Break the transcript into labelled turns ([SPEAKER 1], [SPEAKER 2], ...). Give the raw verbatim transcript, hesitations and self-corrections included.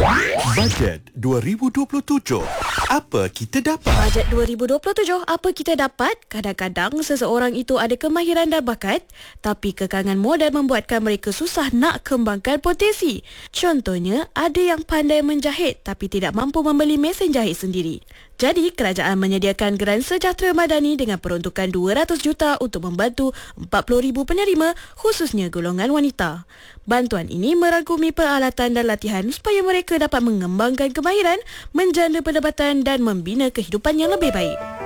[SPEAKER 1] Bajet dua ribu dua puluh tujuh. Apa kita dapat?
[SPEAKER 2] Bajet dua ribu dua puluh tujuh, apa kita dapat? Kadang-kadang seseorang itu ada kemahiran dan bakat, tapi kekangan modal membuatkan mereka susah nak kembangkan potensi. Contohnya, ada yang pandai menjahit tapi tidak mampu membeli mesin jahit sendiri. Jadi, kerajaan menyediakan geran sejahtera madani dengan peruntukan dua ratus juta untuk membantu empat puluh ribu penerima, khususnya golongan wanita. Bantuan ini merangkumi peralatan dan latihan supaya mereka dapat mengembangkan kemahiran, menjana pendapatan dan membina kehidupan yang lebih baik.